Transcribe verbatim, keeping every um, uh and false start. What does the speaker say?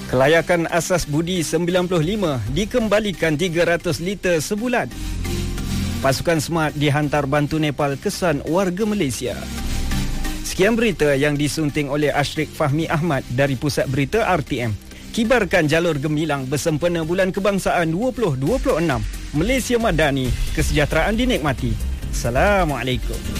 Kelayakan asas budi sembilan puluh lima dikembalikan tiga ratus liter sebulan. Pasukan Smart dihantar bantu Nepal kesan warga Malaysia. Sekian berita yang disunting oleh Ashrik Fahmi Ahmad dari Pusat Berita R T M. Kibarkan jalur gemilang bersempena Bulan Kebangsaan dua ribu dua puluh enam. Malaysia Madani, kesejahteraan dinikmati. Assalamualaikum.